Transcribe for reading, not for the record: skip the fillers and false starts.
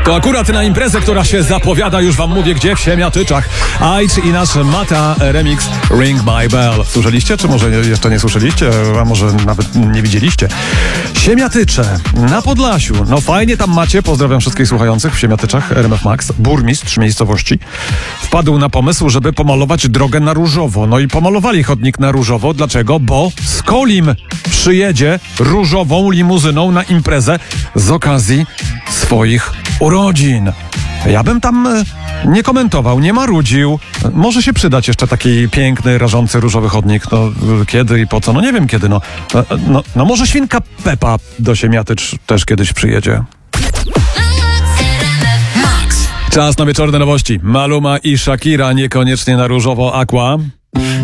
To akurat na imprezę, która się zapowiada, już wam mówię gdzie, w Siemiatyczach. Ajdź i nasz Mata remix Ring My Bell. Słyszeliście, czy może jeszcze nie słyszeliście, a może nawet nie widzieliście? Siemiatycze na Podlasiu. No fajnie tam macie, pozdrawiam wszystkich słuchających w Siemiatyczach, RMF Max. Burmistrz miejscowości wpadł na pomysł, żeby pomalować drogę na różowo. No i pomalowali chodnik na różowo. Dlaczego? Bo Skolim przyjedzie różową limuzyną na imprezę z okazji swoich urodzin. Ja bym tam nie komentował, nie marudził. Może się przydać jeszcze taki piękny, rażący różowy chodnik. No kiedy i po co? No nie wiem kiedy. No może świnka Pepa do Siemiatycz też kiedyś przyjedzie. Czas na wieczorne nowości. Maluma i Shakira, niekoniecznie na różowo Aqua.